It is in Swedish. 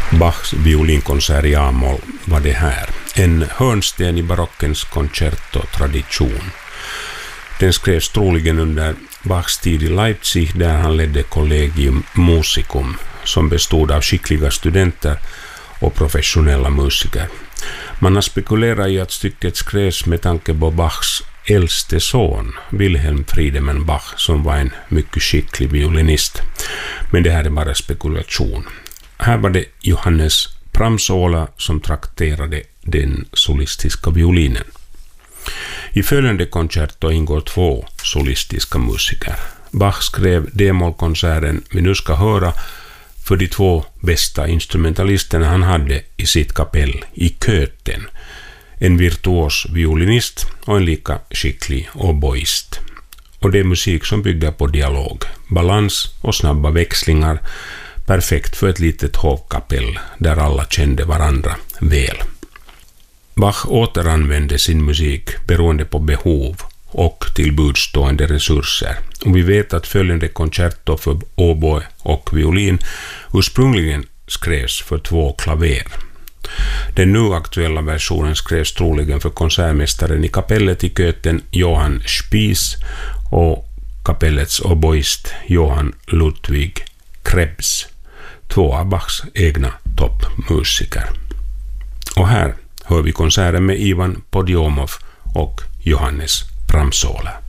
Bachs violinkonsert i A-moll var det här. En hörnsten i barockens concerto-tradition. Den skrevs troligen under Bachs tid i Leipzig där han ledde Collegium Musicum som bestod av skickliga studenter och professionella musiker. Man har spekulerat i att stycket skrevs med tanke på Bachs äldste son, Wilhelm Friedemann Bach, som var en mycket skicklig violinist. Men det här är bara spekulation. Här var det Johannes Pramsola som trakterade den solistiska violinen. I följande koncerto ingår 2 solistiska musiker. Bach skrev D-mollkonserten vi nu ska höra för de 2 bästa instrumentalisterna han hade i sitt kapell i Köthen. En virtuos violinist och en lika skicklig oboist. Och det är musik som bygger på dialog, balans och snabba växlingar, perfekt för ett litet hovkapell där alla kände varandra väl. Bach återanvände sin musik beroende på behov och tillbudstående resurser. Och vi vet att följande koncerto för oboe och violin ursprungligen skrevs för 2 klaver. Den nu aktuella versionen skrevs troligen för konsertmästaren i kapellet i Köthen Johann Spies och kapellets oboist Johann Ludwig Krebs, 2 av Bachs egna toppmusiker. Och här hör vi konserten med Ivan Podiomov och Johannes Pramsola.